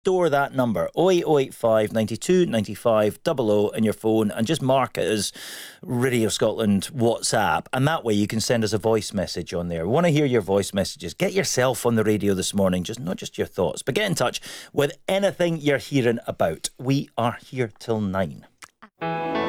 store that number 08085 92 95 00 in your phone and just mark it as Radio Scotland WhatsApp, and that way you can send us a voice message on there. We want to hear your voice messages. Get yourself on the radio this morning, just not just your thoughts, but get in touch with anything you're hearing about. We are here till 9.